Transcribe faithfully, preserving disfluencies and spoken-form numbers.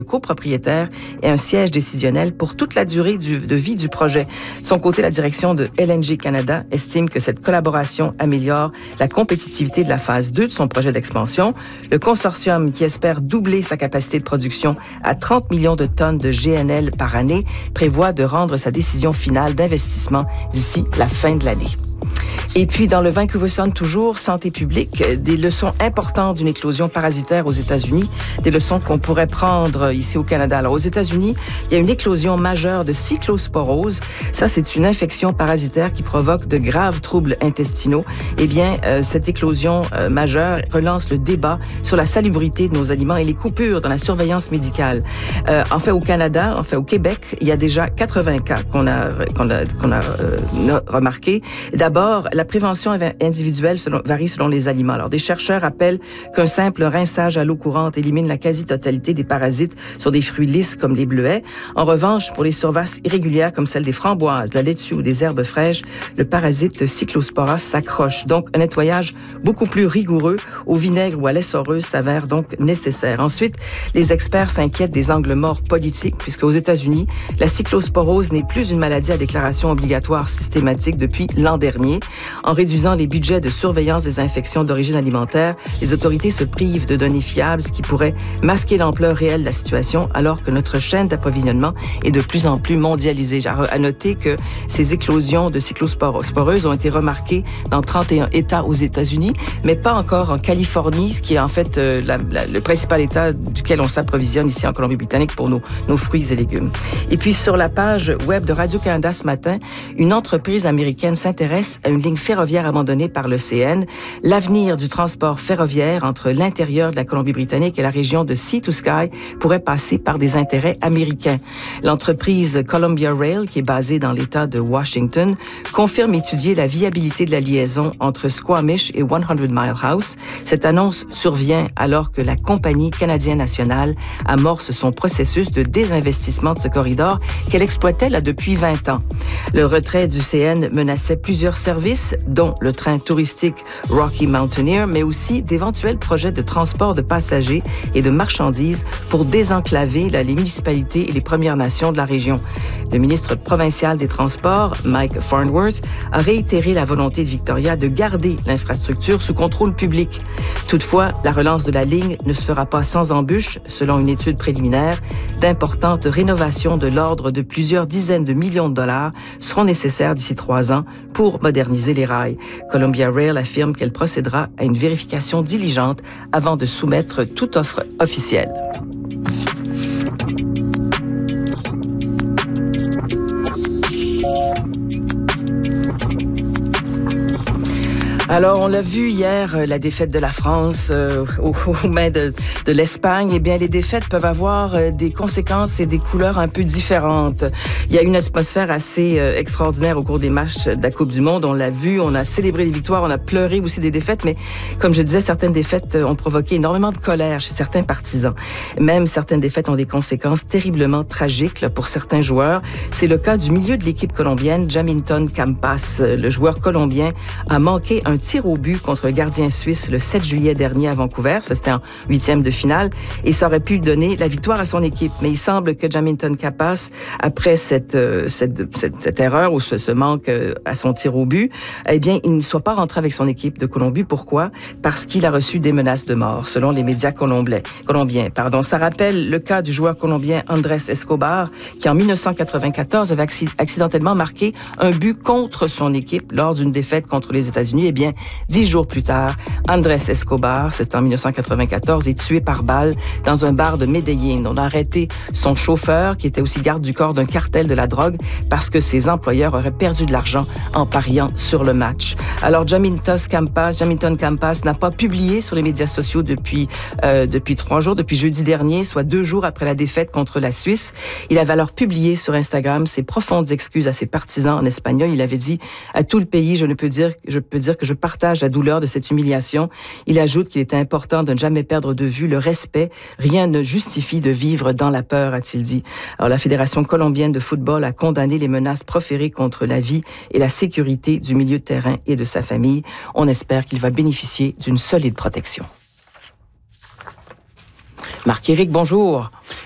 copropriétaire et un siège décisionnel pour toute la durée du, de vie du projet. De son côté, la direction de L N G Canada estime que cette collaboration améliore la compétitivité de la phase deux de son projet d'expansion. Le consortium, qui espère doubler sa capacité de production à trente millions de tonnes de G N L par année, prévoit de rendre sa décision finale d'investissement d'ici la fin de l'année. Et puis, dans le Vancouver Sun, toujours, santé publique, des leçons importantes d'une éclosion parasitaire aux États-Unis, des leçons qu'on pourrait prendre ici au Canada. Alors, aux États-Unis, il y a une éclosion majeure de cyclosporose. Ça, c'est une infection parasitaire qui provoque de graves troubles intestinaux. Eh bien, euh, cette éclosion euh, majeure relance le débat sur la salubrité de nos aliments et les coupures dans la surveillance médicale. Euh, en fait, au Canada, en fait, au Québec, il y a déjà quatre-vingts cas qu'on a, qu'on a, qu'on a euh, remarqué. D'abord, la prévention individuelle selon, varie selon les aliments. Alors, des chercheurs rappellent qu'un simple rinçage à l'eau courante élimine la quasi-totalité des parasites sur des fruits lisses comme les bleuets. En revanche, pour les surfaces irrégulières comme celles des framboises, la laitue ou des herbes fraîches, le parasite Cyclospora s'accroche. Donc, un nettoyage beaucoup plus rigoureux au vinaigre ou à l'essoreuse s'avère donc nécessaire. Ensuite, les experts s'inquiètent des angles morts politiques, puisque aux États-Unis, la cyclosporose n'est plus une maladie à déclaration obligatoire systématique depuis l'an dernier. En réduisant les budgets de surveillance des infections d'origine alimentaire, les autorités se privent de données fiables, ce qui pourrait masquer l'ampleur réelle de la situation, alors que notre chaîne d'approvisionnement est de plus en plus mondialisée. J'ai à noter que ces éclosions de cyclosporeuses ont été remarquées dans trente et un États aux États-Unis, mais pas encore en Californie, ce qui est en fait euh, la, la, le principal État duquel on s'approvisionne ici en Colombie-Britannique pour nos, nos fruits et légumes. Et puis sur la page web de Radio-Canada ce matin, une entreprise américaine s'intéresse à une ligne ferroviaire abandonnée par l'E C N. L'avenir du transport ferroviaire entre l'intérieur de la Colombie-Britannique et la région de Sea to Sky pourrait passer par des intérêts américains. L'entreprise Columbia Rail, qui est basée dans l'État de Washington, confirme étudier la viabilité de la liaison entre Squamish et cent Mile House. Cette annonce survient alors que la compagnie canadienne nationale amorce son processus de désinvestissement de ce corridor qu'elle exploitait là depuis vingt ans. Le retrait du C N menaçait plusieurs services, dont le train touristique Rocky Mountaineer, mais aussi d'éventuels projets de transport de passagers et de marchandises pour désenclaver là, les municipalités et les Premières Nations de la région. Le ministre provincial des Transports, Mike Farnworth, a réitéré la volonté de Victoria de garder l'infrastructure sous contrôle public. Toutefois, la relance de la ligne ne se fera pas sans embûches, selon une étude préliminaire. D'importantes rénovations de l'ordre de plusieurs dizaines de millions de dollars seront nécessaires d'ici trois ans pour moderniser les rails. Columbia Rail affirme qu'elle procédera à une vérification diligente avant de soumettre toute offre officielle. Alors, on l'a vu hier, la défaite de la France euh, aux, aux mains de, de l'Espagne. Eh bien, les défaites peuvent avoir euh, des conséquences et des couleurs un peu différentes. Il y a une atmosphère assez euh, extraordinaire au cours des matchs de la Coupe du Monde. On l'a vu, on a célébré les victoires, on a pleuré aussi des défaites. Mais comme je disais, certaines défaites ont provoqué énormément de colère chez certains partisans. Même certaines défaites ont des conséquences terriblement tragiques là, pour certains joueurs. C'est le cas du milieu de l'équipe colombienne, Jaminton Campas. Le joueur colombien a manqué un tir au but contre le gardien suisse le sept juillet dernier à Vancouver. Ça, c'était en huitième de finale. Et ça aurait pu donner la victoire à son équipe. Mais il semble que Jaminton Campas, après cette, euh, cette, cette, cette erreur ou ce, ce manque euh, à son tir au but, eh bien, il ne soit pas rentré avec son équipe de Colombie. Pourquoi? Parce qu'il a reçu des menaces de mort, selon les médias colombiens. colombiens pardon. Ça rappelle le cas du joueur colombien Andrés Escobar, qui en dix-neuf cent quatre-vingt-quatorze avait accidentellement marqué un but contre son équipe lors d'une défaite contre les États-Unis. Eh bien, dix jours plus tard, Andrés Escobar, c'est en dix-neuf cent quatre-vingt-quatorze, est tué par balle dans un bar de Medellín. On a arrêté son chauffeur, qui était aussi garde du corps d'un cartel de la drogue, parce que ses employeurs auraient perdu de l'argent en pariant sur le match. Alors, Jaminton Campas, Jaminton Campas n'a pas publié sur les médias sociaux depuis, euh, depuis trois jours, depuis jeudi dernier, soit deux jours après la défaite contre la Suisse. Il avait alors publié sur Instagram ses profondes excuses à ses partisans en espagnol. Il avait dit à tout le pays, je ne peux dire, je peux dire que je partage la douleur de cette humiliation. Il ajoute qu'il était important de ne jamais perdre de vue le respect. Rien ne justifie de vivre dans la peur, a-t-il dit. Alors, la Fédération colombienne de football a condamné les menaces proférées contre la vie et la sécurité du milieu de terrain et de sa famille. On espère qu'il va bénéficier d'une solide protection. Marc-Éric, bonjour.